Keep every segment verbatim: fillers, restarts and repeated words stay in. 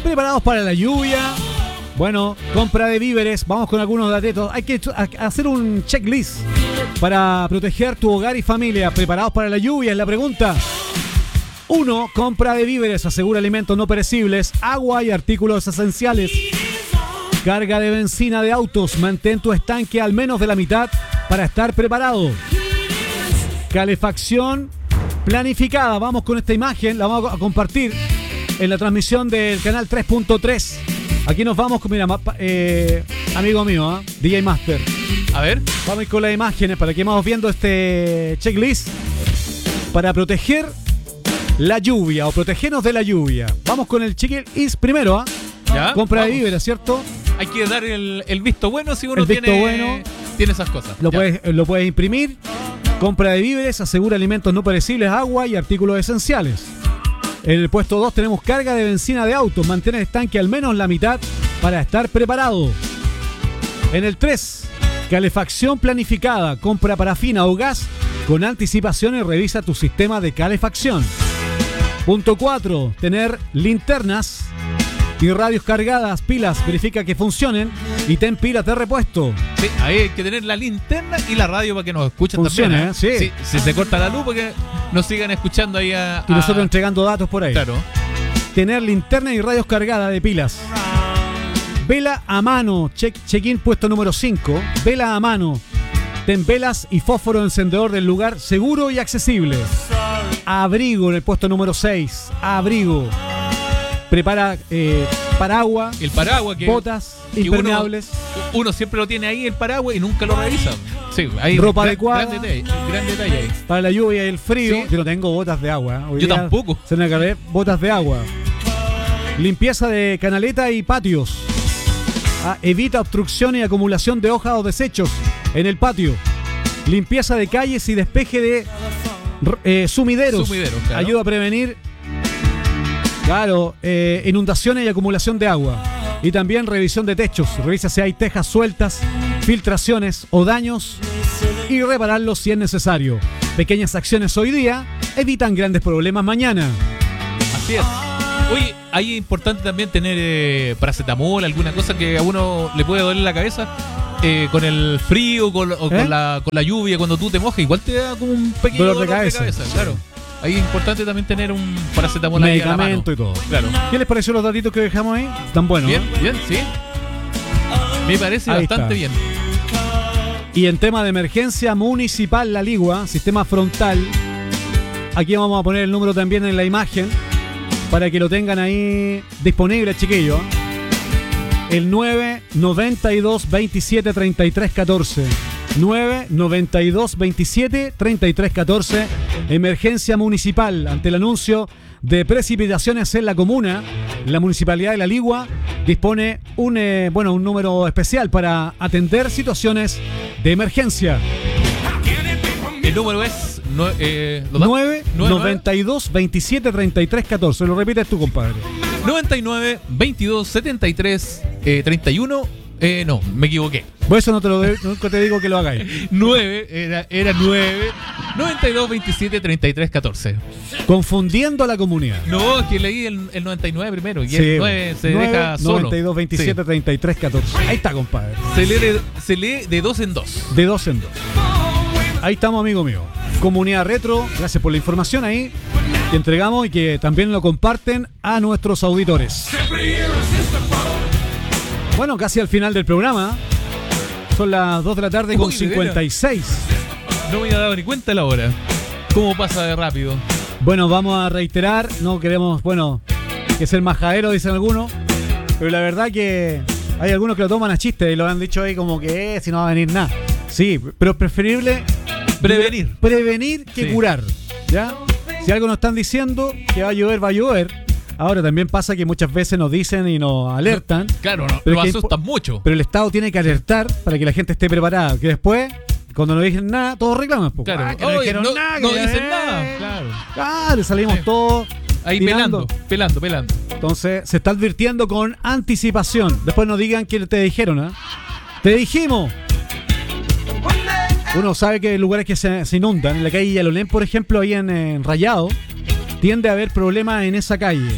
preparados para la lluvia. Bueno, compra de víveres. Vamos con algunos datos. Hay que hacer un checklist para proteger tu hogar y familia. ¿Preparados para la lluvia? Es la pregunta. Uno, compra de víveres. Asegura alimentos no perecibles, agua y artículos esenciales. Carga de benzina de autos. Mantén tu estanque al menos de la mitad para estar preparado. Calefacción planificada. Vamos con esta imagen. La vamos a compartir en la transmisión del canal tres punto tres. Aquí nos vamos con, mira, eh, amigo mío, ¿eh? D J Master. A ver. Vamos a ir con las imágenes para que vamos viendo este checklist para proteger la lluvia o protegernos de la lluvia. Vamos con el checklist primero, ¿eh? Ya, compra vamos. de víveres, ¿cierto? Hay que dar el, el visto bueno si uno el visto tiene, bueno. tiene esas cosas. Lo ya. puedes, lo puedes imprimir. Compra de víveres, asegura alimentos no perecibles, agua y artículos esenciales. En el puesto dos tenemos carga de benzina de autos. Mantén el estanque al menos la mitad para estar preparado. En el tres, calefacción planificada. Compra parafina o gas con anticipación y revisa tu sistema de calefacción. Punto cuatro, tener linternas y radios cargadas, pilas, verifica que funcionen y ten pilas de repuesto. Sí, ahí hay que tener la linterna y la radio para que nos escuchen Funcione, también. ¿eh? ¿eh? Sí. Si se corta la luz, para que nos sigan escuchando ahí a, Y nosotros a... entregando datos por ahí. Claro. Tener linterna y radios cargadas de pilas. Vela a mano, check, check-in puesto número cinco. Vela a mano. Ten velas y fósforo encendedor del lugar seguro y accesible. Abrigo en el puesto número seis. Abrigo. Prepara eh, paraguas, el paraguas que, botas que impermeables. Uno, uno siempre lo tiene ahí el paraguas y nunca lo revisa. Sí, hay ropa gran, adecuada. Gran detalle, gran detalle ahí. Para la lluvia y el frío. Sí. Yo no tengo botas de agua. Hoy Yo día tampoco. Se me acabé botas de agua. Limpieza de canaleta y patios. Ah, evita obstrucción y acumulación de hojas o desechos en el patio. Limpieza de calles y despeje de eh, sumideros. Sumideros, claro. Ayuda a prevenir, claro, eh, inundaciones y acumulación de agua. Y también revisión de techos. Revisa si hay tejas sueltas, filtraciones o daños y repararlos si es necesario. Pequeñas acciones hoy día evitan grandes problemas mañana. Así es. Oye, ahí es importante también tener eh, paracetamol, alguna cosa que a uno le puede doler la cabeza. Eh, con el frío, con, o ¿Eh? con, la, con la lluvia, cuando tú te mojas, igual te da como un pequeño dolor dolor, de cabeza. de cabeza, claro. Ahí es importante también tener un paracetamol ahí a la mano. Medicamento y todo. Claro. ¿Qué les pareció los datitos que dejamos ahí? Están buenos. Bien, ¿no? bien, sí. Me parece Ahí bastante está. bien. Y en tema de emergencia municipal, La Ligua, sistema frontal. Aquí vamos a poner el número también en la imagen para que lo tengan ahí disponible, chiquillos. El nueve noventa y dos veintisiete treinta y tres catorce. nueve noventa y dos veintisiete treinta y tres catorce. Emergencia municipal ante el anuncio de precipitaciones en la comuna. La Municipalidad de La Ligua dispone un, eh, bueno, un número especial para atender situaciones de emergencia. El número es nue- eh, ¿lo da? nueve noventa y dos veintisiete treinta y tres catorce. Lo repites tú, compadre. noventa y nueve veintidós setenta y tres eh, treinta y uno. Eh, no, me equivoqué. Por eso no te lo de- nunca te digo que lo hagáis. nueve, era, era nueve. noventa y dos veintisiete treinta y tres catorce. Confundiendo a la comunidad. No, es que leí el, el noventa y nueve primero. Y Sí, el nueve se nueve, deja solo. noventa y dos veintisiete treinta y tres catorce. Ahí está, compadre. Sí. Se, lee de, se lee de dos en dos. De dos en dos. Ahí estamos, amigo mío. Comunidad Retro, gracias por la información ahí que entregamos y que también lo comparten a nuestros auditores. Bueno, casi al final del programa. Son las dos de la tarde con Uy, de cincuenta y seis. No me había dado ni cuenta la hora. ¿Cómo pasa de rápido? Bueno, vamos a reiterar, no queremos, bueno, que ser majadero, dicen algunos, pero la verdad que hay algunos que lo toman a chiste y lo han dicho ahí como que eh, si no va a venir nada. Sí, pero es preferible Prevenir. prevenir que Sí. curar, ¿ya? Si algo nos están diciendo que va a llover, va a llover. Ahora también pasa que muchas veces nos dicen y nos alertan, Claro, no, Pero lo es que asustan impo- mucho. pero el Estado tiene que alertar para que la gente esté preparada, que después, cuando no dicen nada, todos reclaman. po. Claro, Ah, que no Oye, dijeron no, nada, no que- dicen eh. nada. Claro. Claro, salimos Sí. todos Ahí tirando. pelando, pelando, pelando. Entonces, se está advirtiendo con anticipación. Después no digan que te dijeron, ¿ah? ¡Te dijimos! Uno sabe que hay lugares que se, se inundan. En la calle Yalolén, por ejemplo, ahí en, en Rayado, tiende a haber problemas en esa calle.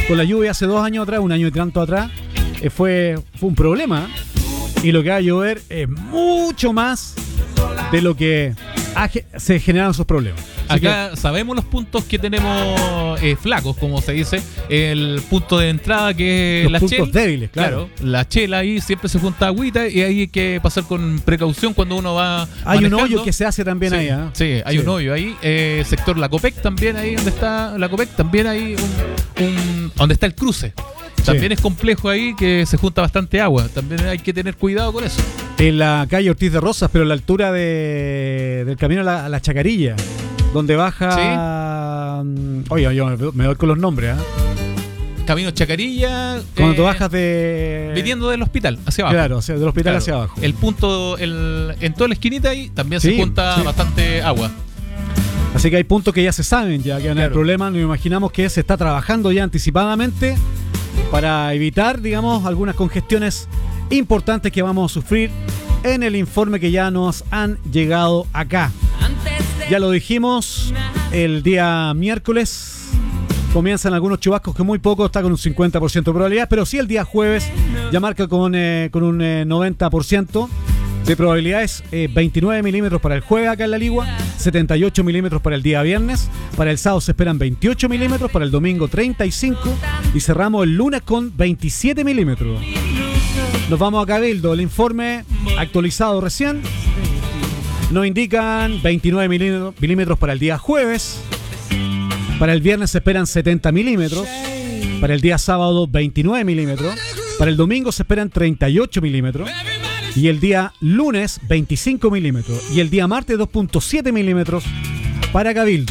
con la lluvia hace dos años atrás, un año y tanto atrás, eh, fue, fue un problema. Y lo que va a llover es mucho más de lo que ha, se generaron esos problemas. Así Acá que, sabemos los puntos que tenemos eh, flacos, como se dice. El punto de entrada que es los la puntos chela. débiles, claro. Claro, la chela ahí siempre se junta agüita y ahí hay que pasar con precaución cuando uno va Hay manejando. un hoyo que se hace también Sí, ahí, ¿eh? sí, hay Sí. un hoyo ahí. Eh, sector La Copec también, ahí donde está La Copec, también hay un, un donde está el cruce. También Sí. es complejo ahí que se junta bastante agua. También hay que tener cuidado con eso. En la calle Ortiz de Rosas, pero a la altura de, del camino a la, a la Chacarilla, donde baja... Sí. Oye, yo me, me doy con los nombres, ¿eh? Camino Chacarilla. Cuando eh, tú bajas de... Viniendo del hospital hacia abajo. Claro, o sea, del hospital Claro. hacia abajo. El punto, el, en toda la esquinita ahí también Sí, se junta sí. bastante agua. Así que hay puntos que ya se saben, ya que van a haber Claro. problemas. Nos imaginamos que se está trabajando ya anticipadamente para evitar, digamos, algunas congestiones importantes que vamos a sufrir en el informe que ya nos han llegado acá. Ya lo dijimos, el día miércoles comienzan algunos chubascos que muy poco, está con un cincuenta por ciento de probabilidad, pero sí el día jueves ya marca con, eh, con un eh, noventa por ciento de probabilidades, eh, veintinueve milímetros para el jueves acá en La Ligua, setenta y ocho milímetros para el día viernes, para el sábado se esperan veintiocho milímetros, para el domingo treinta y cinco y cerramos el lunes con veintisiete milímetros. Nos vamos a Cabildo, el informe actualizado recién nos indican veintinueve milímetros para el día jueves, para el viernes se esperan setenta milímetros, para el día sábado veintinueve milímetros, para el domingo se esperan treinta y ocho milímetros y el día lunes veinticinco milímetros y el día martes dos punto siete milímetros para Cabildo.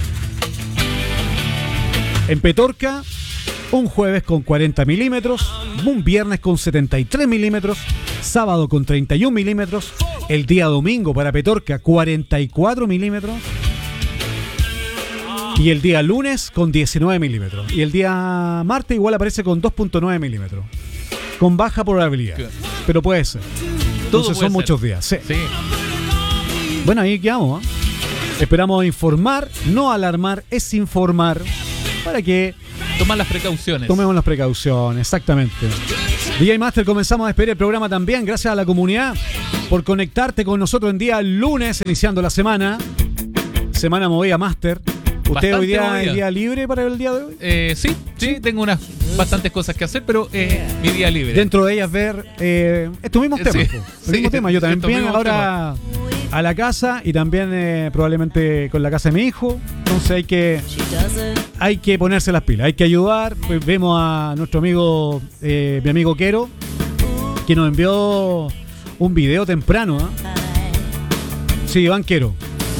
En Petorca, un jueves con cuarenta milímetros, un viernes con setenta y tres milímetros, sábado con treinta y un milímetros, el día domingo para Petorca cuarenta y cuatro milímetros y el día lunes con diecinueve milímetros y el día martes igual aparece con dos punto nueve milímetros, con baja probabilidad, pero puede ser. Entonces son muchos días. Sí. Sí. Bueno, ahí quedamos, ¿eh? Esperamos informar, no alarmar, es informar para que Tomar las precauciones. tomemos las precauciones, exactamente. D J Master, comenzamos a despedir el programa también. Gracias a la comunidad por conectarte con nosotros en día lunes, iniciando la semana. Semana movida Master. ¿Usted Bastante hoy día movida. es día libre para el día de hoy? Eh, sí, sí, tengo unas bastantes cosas que hacer, pero eh, mi día libre. Dentro de ellas ver eh, estos mismos Sí, temas. po. El sí, mismo tema. Yo estos también mismos ahora a la casa y también eh, probablemente con la casa de mi hijo. Entonces hay que hay que ponerse las pilas, hay que ayudar. Pues vemos a nuestro amigo, eh, mi amigo Quero, que nos envió un video temprano. ¿eh? Sí, Iván Quero.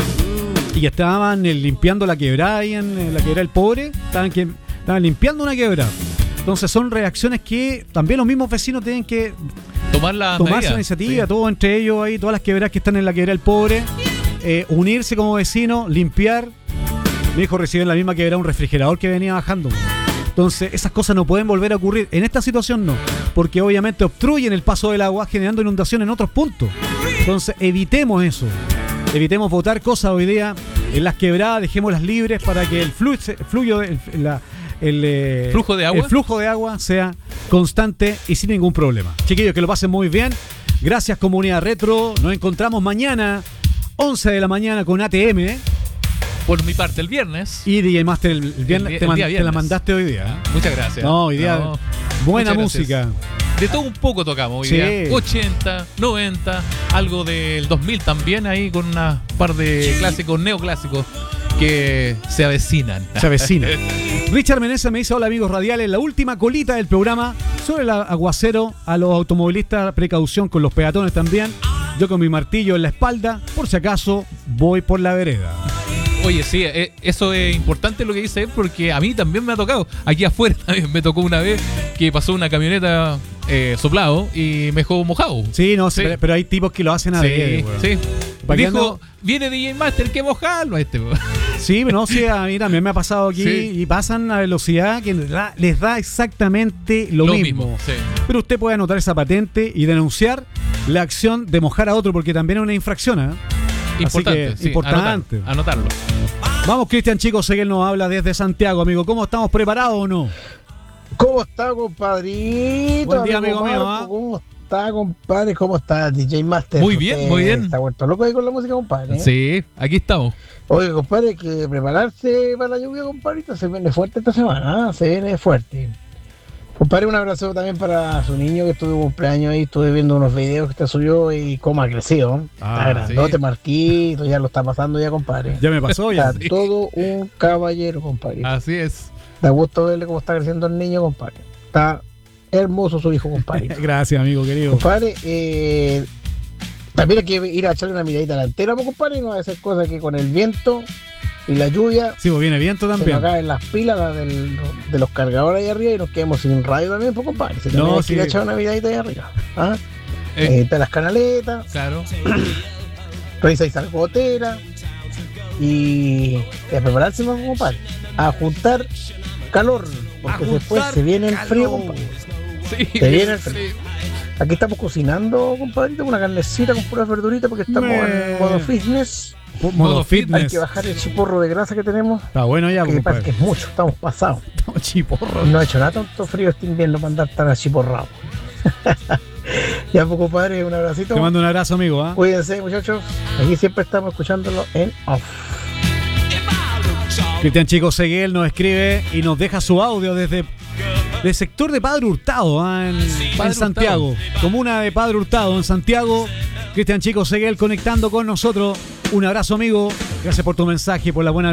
Y estaban eh, limpiando la quebrada ahí en, en la quebrada del Pobre. Estaban, que, estaban limpiando una quebrada. Entonces son reacciones que también los mismos vecinos tienen que Tomar la tomarse la iniciativa, todos entre ellos ahí, todas las quebradas que están en la quebrada del Pobre, eh, unirse como vecinos, limpiar. Mi hijo recibió en la misma quebrada un refrigerador que venía bajando. Entonces esas cosas no pueden volver a ocurrir. En esta situación no, porque obviamente obstruyen el paso del agua generando inundación en otros puntos. Entonces evitemos eso. Evitemos botar cosas hoy día en las quebradas, dejémoslas libres para que el flujo, fluyo, el, la, el, eh, ¿Flujo de agua? el flujo de agua sea constante y sin ningún problema. Chiquillos, que lo pasen muy bien. Gracias, comunidad retro. Nos encontramos mañana, once de la mañana, con A T M. ¿eh? Por mi parte, el viernes. Y D J Master, el, el viernes, El, te, el man, día te la viernes. mandaste hoy día. ¿eh? Muchas gracias. No, hoy día No, buena muchas música. gracias. De todo un poco tocamos hoy Sí. día. ochenta, noventa, algo del dos mil también ahí con una par de clásicos, neoclásicos que se avecinan. Se avecina. Richard Menezes me dice: hola amigos radiales, la última colita del programa sobre el aguacero. A los automovilistas, precaución con los peatones también. Yo con mi martillo en la espalda, por si acaso voy por la vereda. Oye, sí, eh, eso es importante lo que dice él, porque a mí también me ha tocado. Aquí afuera también me tocó una vez que pasó una camioneta eh, soplado y me dejó mojado. Sí, no, Sí. Pero, pero hay tipos que lo hacen a Sí, ver, weón. sí. ¿Para qué Dijo, ando? viene D J Master, que mojarlo a este. weón. Sí, no, sí, a mí también me ha pasado aquí Sí. y pasan a velocidad que les da, les da exactamente lo, Lo mismo. mismo, sí. Pero usted puede anotar esa patente y denunciar la acción de mojar a otro, porque también es una infracción, ¿eh? Importante, Así que, sí, importante. Anotarlo. anotarlo. Vamos, Cristian, chicos, sé que él nos habla desde Santiago, amigo. ¿Cómo estamos preparados o no? ¿Cómo está, compadrito? Buen día, amigo mío, Marco, ¿ah? ¿Cómo está, compadre? ¿Cómo está, D J Master? Muy bien, Usted muy bien. ¿Está vuelto loco ahí con la música, compadre? ¿eh? Sí, aquí estamos. Oye, compadre, hay que prepararse para la lluvia, compadrito. Se viene fuerte esta semana, ¿ah? Se viene fuerte. Compadre, un abrazo también para su niño que estuvo de cumpleaños ahí. Estuve viendo unos videos que usted subió y cómo ha crecido. ¿eh? Ah, está grandote, sí. Marquito, ya lo está pasando ya, compadre. Ya me pasó, ya. Está todo un caballero, compadre. Así es. Da gusto verle cómo está creciendo el niño, compadre. Está hermoso su hijo, compadre. Gracias, amigo querido. Compadre, eh, también hay que ir a echarle una miradita delantera, pues, compadre, y no va a hacer cosas que con el viento y la lluvia Sí, pues viene viento se nos también. caen las pilas la del- de los cargadores ahí arriba y nos quedemos sin radio también, pues, compadre. Si No, no, hay sí. que ir a echar una miradita ahí arriba. ¿Ah? Eh, Eh, está las canaletas, claro. revisa y salgotera y, y a prepararse, pues, compadre. A juntar calor, porque A después juntar se viene el frío, calor. compadre. Sí, Se viene el sí. frío. Aquí estamos cocinando, compadrito, una carnecita con puras verduritas porque estamos Me- en modo fitness. Modo Modo Hay fitness. que bajar el chiporro de grasa que tenemos, Está bueno ya, que pasa compadre. que es mucho, estamos pasados. Estamos chiporros. No ha hecho nada tanto frío este invierno para andar tan achiporrado. Ya, pues, compadre, un abracito. Te mando un abrazo, amigo. ¿ah? Cuídense, muchachos. Aquí siempre estamos escuchándolo en off. Cristian Chico Seguel nos escribe y nos deja su audio desde el sector de Padre Hurtado, ¿ah? en, Padre en Santiago. Comuna de Padre Hurtado, en Santiago. Cristian Chico Seguel conectando con nosotros. Un abrazo, amigo. Gracias por tu mensaje, por la buena